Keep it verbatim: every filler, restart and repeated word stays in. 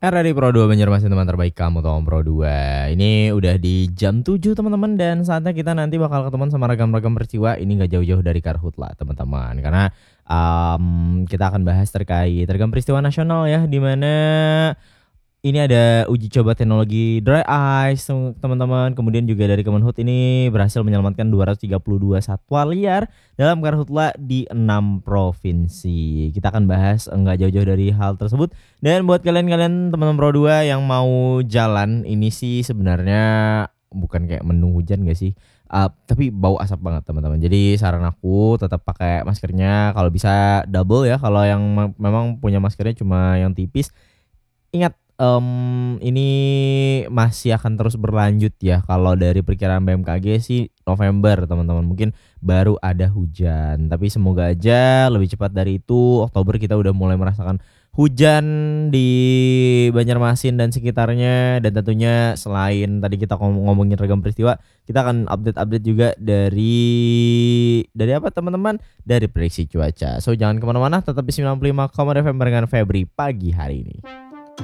R R I Pro dua Banjarmasin, teman terbaik kamu Tom Pro dua. Ini udah di jam tujuh teman-teman, dan saatnya kita nanti bakal ketemu sama ragam-ragam peristiwa. Ini gak jauh-jauh dari Karhutla teman-teman, karena um, kita akan bahas terkait ragam peristiwa nasional ya, dimana ini ada uji coba teknologi dry ice teman-teman. Kemudian juga dari Kemenhub ini berhasil menyelamatkan dua ratus tiga puluh dua satwa liar dalam karhutla di enam provinsi. Kita akan bahas enggak jauh-jauh dari hal tersebut. Dan buat kalian-kalian teman-teman Pro dua yang mau jalan, ini sih sebenarnya bukan kayak mendung hujan gak sih? Uh, tapi bau asap banget teman-teman. Jadi saran aku tetap pakai maskernya, kalau bisa double ya. Kalau yang me- memang punya maskernya cuma yang tipis, ingat Um, ini masih akan terus berlanjut ya. Kalau dari perkiraan B M K G sih November teman-teman, mungkin baru ada hujan. Tapi semoga aja lebih cepat dari itu. Oktober kita udah mulai merasakan hujan di Banjarmasin dan sekitarnya. Dan tentunya selain tadi kita ngom- ngomongin ragam peristiwa, kita akan update-update juga dari dari apa teman-teman? Dari prediksi cuaca. So jangan kemana-mana, tetap di sembilan puluh lima koma dua F M barengan Febri pagi hari ini.